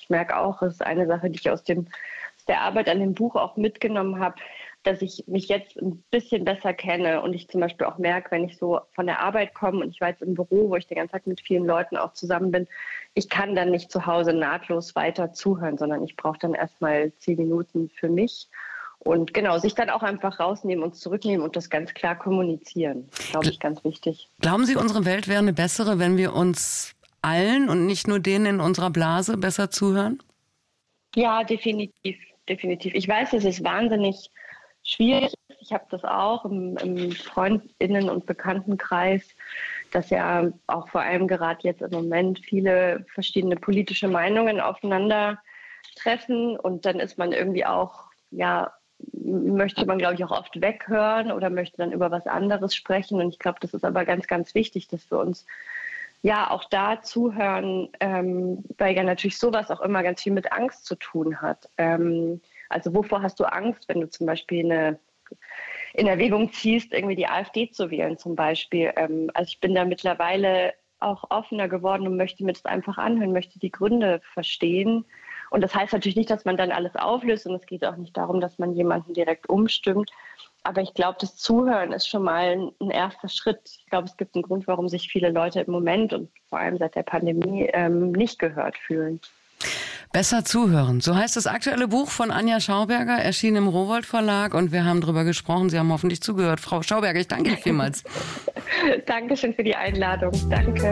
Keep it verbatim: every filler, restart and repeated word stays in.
Ich merke auch, es ist eine Sache, die ich aus, dem, aus der Arbeit an dem Buch auch mitgenommen habe, dass ich mich jetzt ein bisschen besser kenne und ich zum Beispiel auch merke, wenn ich so von der Arbeit komme und ich war jetzt im Büro, wo ich den ganzen Tag mit vielen Leuten auch zusammen bin, ich kann dann nicht zu Hause nahtlos weiter zuhören, sondern ich brauche dann erstmal zehn Minuten für mich. Und genau, sich dann auch einfach rausnehmen und zurücknehmen und das ganz klar kommunizieren. Glaube ich, ganz wichtig. Glauben Sie, unsere Welt wäre eine bessere, wenn wir uns allen und nicht nur denen in unserer Blase besser zuhören? Ja, definitiv, definitiv. Ich weiß, es ist wahnsinnig schwierig ist. Ich habe das auch im, im Freundinnen- und Bekanntenkreis, dass ja auch vor allem gerade jetzt im Moment viele verschiedene politische Meinungen aufeinandertreffen und dann ist man irgendwie auch, ja, möchte man, glaube ich, auch oft weghören oder möchte dann über was anderes sprechen. Und ich glaube, das ist aber ganz, ganz wichtig, dass wir uns ja auch da zuhören, ähm, weil ja natürlich sowas auch immer ganz viel mit Angst zu tun hat. Ähm, also wovor hast du Angst, wenn du zum Beispiel eine in Erwägung ziehst, irgendwie die AfD zu wählen zum Beispiel? Ähm, also ich bin da mittlerweile auch offener geworden und möchte mir das einfach anhören, möchte die Gründe verstehen. Und das heißt natürlich nicht, dass man dann alles auflöst und es geht auch nicht darum, dass man jemanden direkt umstimmt. Aber ich glaube, das Zuhören ist schon mal ein erster Schritt. Ich glaube, es gibt einen Grund, warum sich viele Leute im Moment und vor allem seit der Pandemie ähm, nicht gehört fühlen. Besser zuhören. So heißt das aktuelle Buch von Anja Schauberger, erschienen im Rowohlt Verlag und wir haben darüber gesprochen. Sie haben hoffentlich zugehört. Frau Schauberger, ich danke Ihnen vielmals. Dankeschön für die Einladung. Danke.